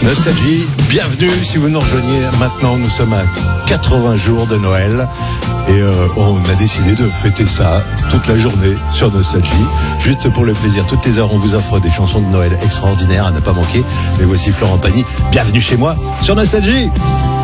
Nostalgie, bienvenue si vous nous rejoignez maintenant, nous sommes à 80 jours de Noël et on a décidé de fêter ça toute la journée sur Nostalgie, juste pour le plaisir. Toutes les heures on vous offre des chansons de Noël extraordinaires à ne pas manquer. Mais voici Florent Pagny, bienvenue chez moi sur Nostalgie.